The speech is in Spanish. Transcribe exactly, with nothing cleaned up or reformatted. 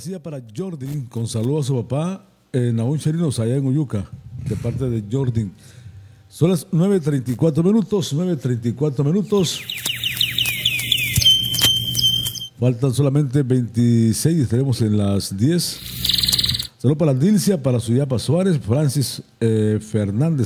Dilcia para Jordi, con saludo a su papá, eh, Naún Cherinos, allá en Uyuca, de parte de Jordi. Son las nueve treinta y cuatro minutos, nueve treinta y cuatro minutos. Faltan solamente veintiséis, estaremos en las diez. Saludos para Dilcia, para Suyapa Suárez, Francis eh, Fernández.